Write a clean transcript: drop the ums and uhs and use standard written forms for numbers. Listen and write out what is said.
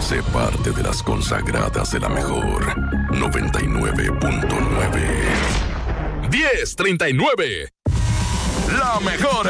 Sé parte de las consagradas de la mejor 99.9. 1039. La mejor